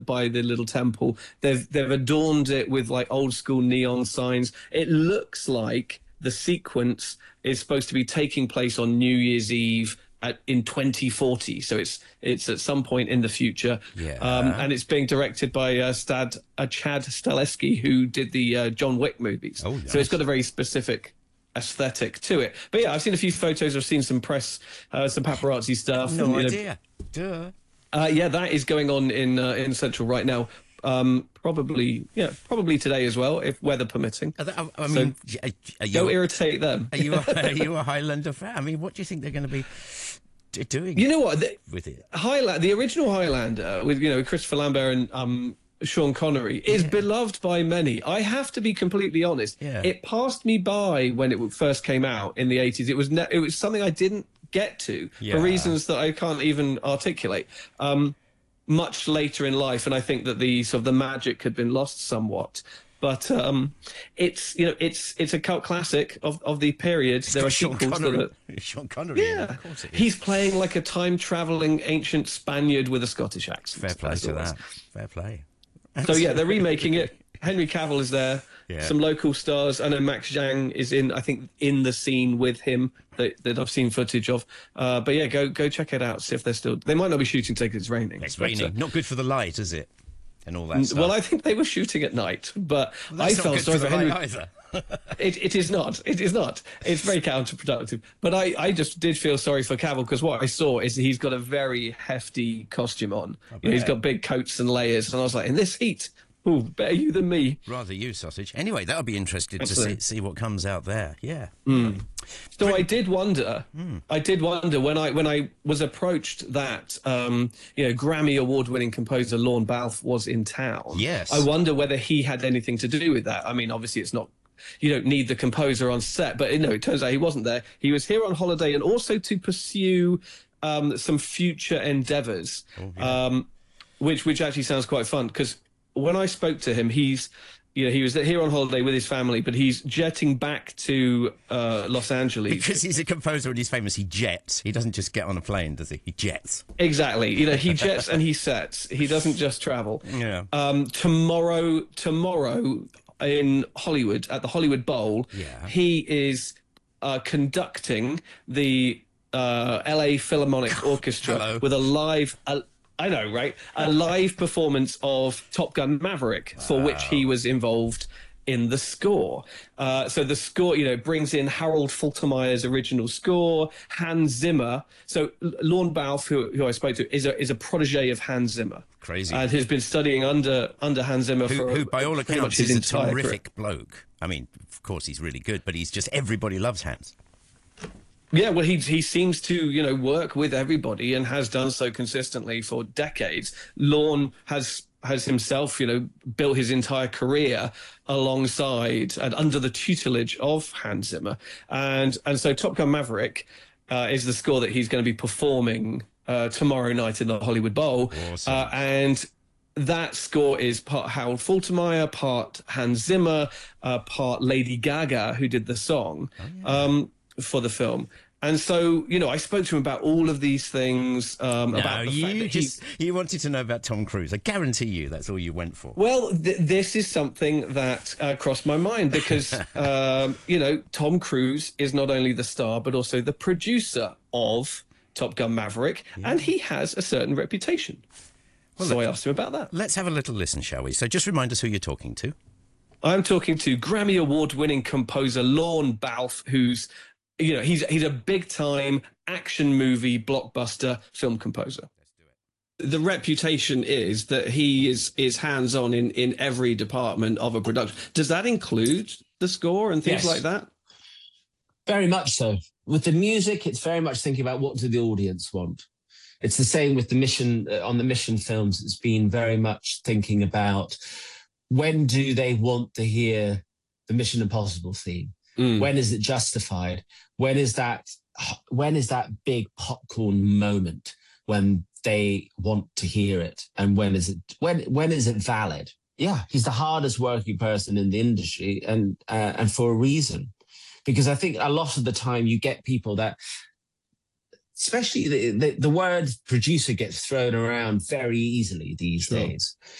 by the little temple. They've adorned it with like old school neon signs. It looks like the sequence is supposed to be taking place on New Year's Eve in 2040, so it's at some point in the future. And it's being directed by Chad Stahelski, who did the John Wick movies. Oh, nice. So it's got a very specific aesthetic to it. But yeah, I've seen a few photos. I've seen some press, some paparazzi stuff. No idea. Duh. Yeah, that is going on in Central right now. Probably today as well, if weather permitting. I mean, don't irritate them. Are you a Highlander fan? I mean, what do you think they're going to be doing? You know what? With it, the original Highlander with Christopher Lambert and Sean Connery is beloved by many. I have to be completely honest. Yeah. It passed me by when it first came out in the 80s. It was something I didn't get to for reasons that I can't even articulate. Much later in life, and I think that the magic had been lost somewhat. But it's a cult classic of the period. There are sequels Sean Connery. Yeah, of course it is. He's playing like a time-traveling ancient Spaniard with a Scottish accent. Fair play to that. Fair play. So yeah, they're remaking it. Henry Cavill is there. Yeah. Some local stars. I know Max Zhang is in the scene with him that I've seen footage of. But yeah, go check it out. See if they're still. They might not be shooting today because it's raining. It's raining. Not good for the light, is it? And all that stuff. Well, I think they were shooting at night, but I felt sorry for Henry. Either. It is not. It is not. It's very counterproductive. But I just did feel sorry for Cavill because what I saw is he's got a very hefty costume on. He's got big coats and layers, and I was like, in this heat, ooh, better you than me. Rather you, sausage. Anyway, that'll be interesting to see what comes out there. Yeah. So I did wonder when I was approached that Grammy award-winning composer Lorne Balfe was in town. Yes. I wonder whether he had anything to do with that. I mean, obviously it's not. You don't need the composer on set, but it turns out he wasn't there. He was here on holiday and also to pursue some future endeavours, which actually sounds quite fun because when I spoke to him, he was here on holiday with his family, but he's jetting back to Los Angeles. Because he's a composer and he's famous, he jets. He doesn't just get on a plane, does he? He jets. Exactly. He jets and he sets. He doesn't just travel. Yeah. Tomorrow in Hollywood, at the Hollywood Bowl, he is conducting the LA Philharmonic Orchestra with a live... I know, right? A live performance of Top Gun Maverick, for which he was involved in the score. So the score, brings in Harold Faltermeyer's original score, Hans Zimmer. So Lorne Balfe, who I spoke to, is a protege of Hans Zimmer. Crazy. And has been studying under Hans Zimmer who by all accounts is a terrific career. bloke. I mean, of course he's really good, but everybody loves Hans. Yeah, well, he seems to, work with everybody and has done so consistently for decades. Lorne has himself, built his entire career alongside and under the tutelage of Hans Zimmer. And so Top Gun Maverick is the score that he's going to be performing tomorrow night in the Hollywood Bowl. Awesome. And that score is part Harold Faltermeyer, part Hans Zimmer, part Lady Gaga, who did the song. For the film. And so, I spoke to him about all of these things. About the fact that you wanted to know about Tom Cruise. I guarantee you that's all you went for. Well, this is something that crossed my mind because, Tom Cruise is not only the star, but also the producer of Top Gun Maverick, and he has a certain reputation. Well, so I asked him about that. Let's have a little listen, shall we? So just remind us who you're talking to. I'm talking to Grammy Award-winning composer Lorne Balfe, who's he's a big-time action movie blockbuster film composer. Let's do it. The reputation is that he is hands-on in every department of a production. Does that include the score and things like that? Very much so. With the music, it's very much thinking about what do the audience want. It's the same with the Mission on the Mission films. It's been very much thinking about when do they want to hear the Mission Impossible theme? When is it justified? When is that big popcorn moment when they want to hear it? And when is it valid? Yeah, he's the hardest working person in the industry, and for a reason. Because I think a lot of the time you get people that especially the word producer gets thrown around very easily these days.